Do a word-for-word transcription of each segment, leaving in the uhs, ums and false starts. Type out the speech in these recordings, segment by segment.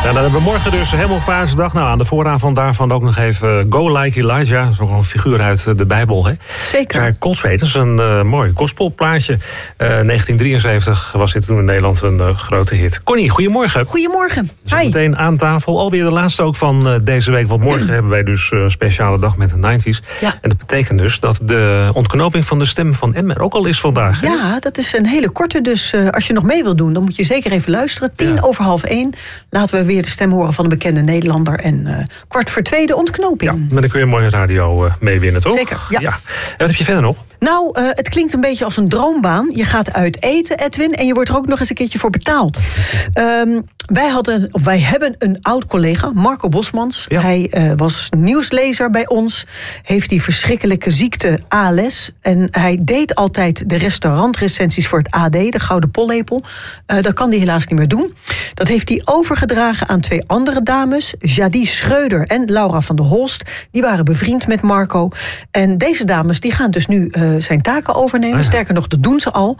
Ja, dan hebben we morgen dus Hemelvaartsdag. Nou, aan de vooravond daarvan ook nog even Go Like Elijah. Dat is ook een figuur uit de Bijbel, hè? Zeker. Jack Coltrane, dat is een uh, mooi gospelplaatje. Uh, negentien drieënzeventig was dit toen in Nederland een uh, grote hit. Connie, goedemorgen. Goedemorgen. Zo meteen aan tafel. Alweer de laatste ook van uh, deze week. Want morgen hebben wij dus uh, een speciale dag met de negentiger. Ja. En dat betekent dus dat de ontknoping van de stem van M er ook al is vandaag. Hè? Ja, dat is een hele korte. Dus uh, als je nog mee wilt doen, dan moet je zeker even luisteren. Tien ja. over half één. Laten we weer de stem horen van een bekende Nederlander. En uh, kwart voor twee de ontknoping. Ja, maar dan kun je een mooie radio uh, meewinnen, toch? Zeker, ja. ja. En wat heb je verder nog? Nou, uh, het klinkt een beetje als een droombaan. Je gaat uit eten, Edwin, en je wordt er ook nog eens een keertje voor betaald. Um, wij, hadden, of wij hebben een oud-collega, Marco Bosmans. Ja. Hij uh, was nieuwslezer bij ons. Heeft die verschrikkelijke ziekte A L S. En hij deed altijd de restaurantrecensies voor het A D, de Gouden Pollepel. Uh, dat kan hij helaas niet meer doen. Dat heeft hij overgedragen aan twee andere dames. Jadie Schreuder en Laura van der Holst. Die waren bevriend met Marco. En deze dames die gaan dus nu uh, zijn taken overnemen. Ah, ja. Sterker nog, dat doen ze al.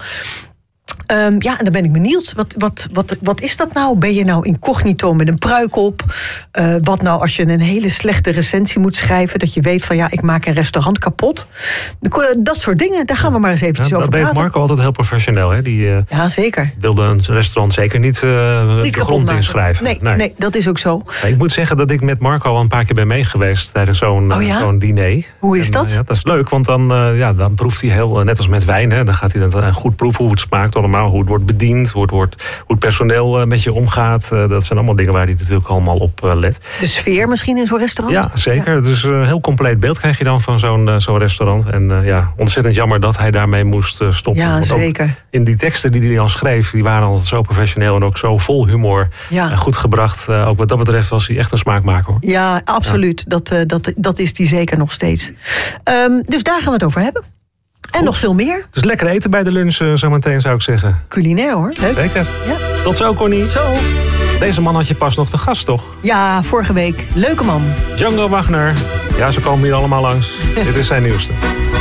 Um, ja, en dan ben ik benieuwd. Wat, wat, wat, wat is dat nou? Ben je nou incognito met een pruik op? Uh, wat nou als je een hele slechte recensie moet schrijven? Dat je weet van ja, ik maak een restaurant kapot. Dat soort dingen, daar gaan we maar eens eventjes ja, over praten. Dat deed Marco altijd heel professioneel. Hè? Die uh, ja, zeker. wilde een restaurant zeker niet, uh, niet de grond inschrijven. Nee, nee. nee, dat is ook zo. Ja, ik moet zeggen dat ik met Marco al een paar keer ben meegeweest tijdens zo'n, oh, ja? zo'n diner. Hoe is en, dat? Uh, ja, dat is leuk, want dan, uh, ja, dan proeft hij heel, net als met wijn, hè, dan gaat hij dan goed proeven hoe het smaakt allemaal. Hoe het wordt bediend, hoe het, wordt, hoe het personeel met je omgaat. Dat zijn allemaal dingen waar hij natuurlijk allemaal op let. De sfeer misschien in zo'n restaurant? Ja, zeker. Ja. Dus een heel compleet beeld krijg je dan van zo'n, zo'n restaurant. En uh, ja, ontzettend jammer dat hij daarmee moest stoppen. Ja, want zeker. In die teksten die hij al schreef, die waren altijd zo professioneel en ook zo vol humor. Ja. En goed gebracht. Uh, ook wat dat betreft was hij echt een smaakmaker, hoor. Ja, absoluut. Ja. Dat, uh, dat, dat is die zeker nog steeds. Um, dus daar gaan we het over hebben. En nog veel meer. Dus lekker eten bij de lunch uh, zometeen, zou ik zeggen. Culinair, hoor. Leuk. Zeker. Ja. Tot zo, Connie. Zo. Deze man had je pas nog te gast, toch? Ja, vorige week. Leuke man. Django Wagner. Ja, ze komen hier allemaal langs. Dit is zijn nieuwste.